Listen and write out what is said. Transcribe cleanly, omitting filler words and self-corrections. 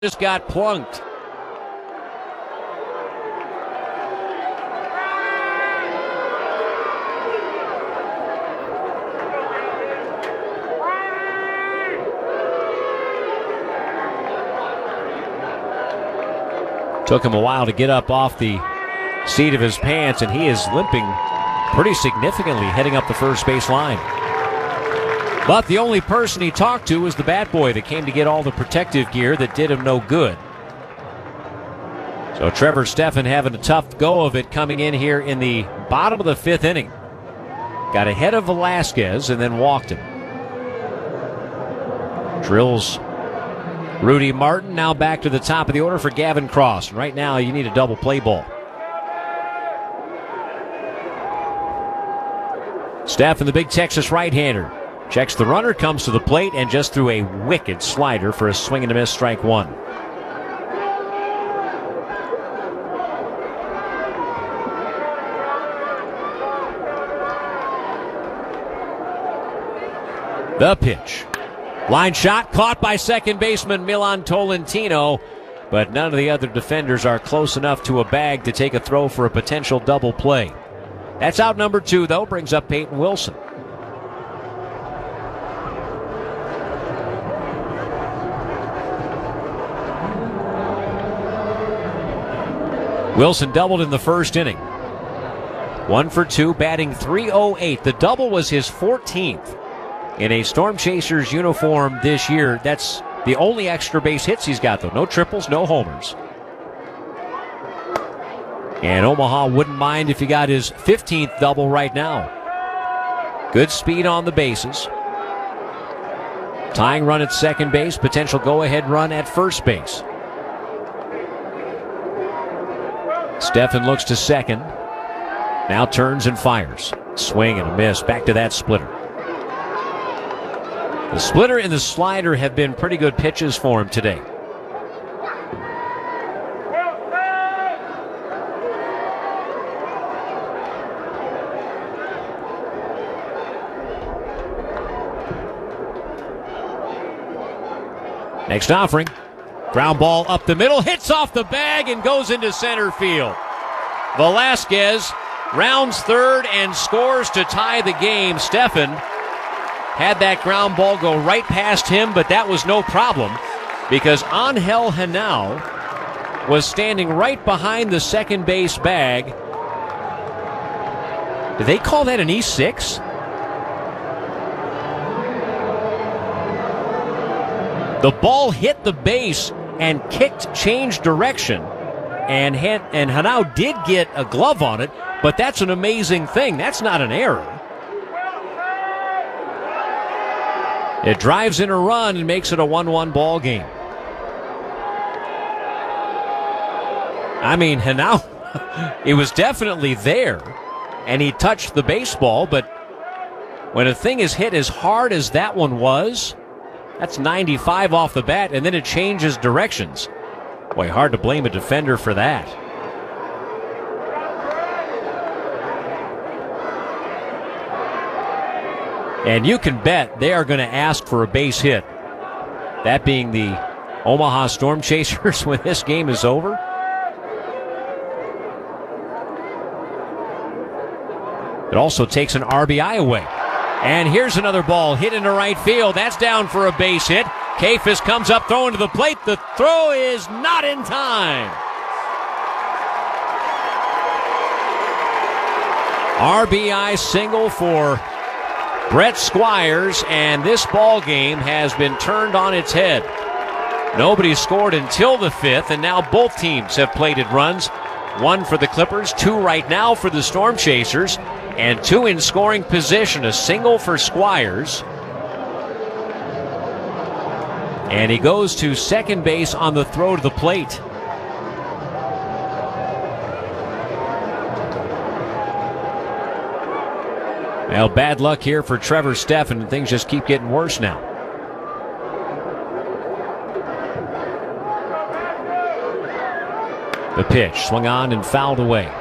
just got plunked. Took him a while to get up off the seat of his pants, and he is limping pretty significantly heading up the first base line. But the only person he talked to was the bat boy that came to get all the protective gear that did him no good. So Trevor Stephan having a tough go of it coming in here in the bottom of the fifth inning. Got ahead of Velasquez and then walked him. Drills Rudy Martin. Now back to the top of the order for Gavin Cross. And right now you need a double play ball. Stephan, the big Texas right-hander, checks the runner, comes to the plate, and just threw a wicked slider for a swing and a miss, strike one. The pitch. Line shot caught by second baseman Milan Tolentino, but none of the other defenders are close enough to a bag to take a throw for a potential double play. That's out number two, though, brings up Peyton Wilson. Wilson doubled in the first inning. 1 for 2, batting .308. The double was his 14th in a Storm Chasers uniform this year. That's the only extra base hits he's got, though. No triples, no homers. And Omaha wouldn't mind if he got his 15th double right now. Good speed on the bases. Tying run at second base, potential go-ahead run at first base. Stephan looks to second. Now turns and fires. Swing and a miss. Back to that splitter. The splitter and the slider have been pretty good pitches for him today. Next offering. Ground ball up the middle, hits off the bag and goes into center field. Velasquez rounds third and scores to tie the game. Stephan had that ground ball go right past him, but that was no problem because Angel Henao was standing right behind the second base bag. Did they call that an E6? The ball hit the base and changed direction, and Henao did get a glove on it, but that's an amazing thing. That's not an error. It drives in a run and makes it a 1-1 ball game. I mean, Henao, it was definitely there, and he touched the baseball, but when a thing is hit as hard as that one was, that's 95 off the bat, and then it changes directions. Boy, hard to blame a defender for that. And you can bet they are going to ask for a base hit. That being the Omaha Storm Chasers when this game is over. It also takes an RBI away. And here's another ball hit into right field. That's down for a base hit. Kayfus comes up throwing to the plate. The throw is not in time. RBI single for Brett Squires, and this ball game has been turned on its head. Nobody scored until the fifth, and now both teams have plated runs. 1 for the Clippers, 2 right now for the Storm Chasers, and 2 in scoring position. A single for Squires. And he goes to second base on the throw to the plate. Well, bad luck here for Trevor Stephan, and things just keep getting worse now. The pitch swung on and fouled away.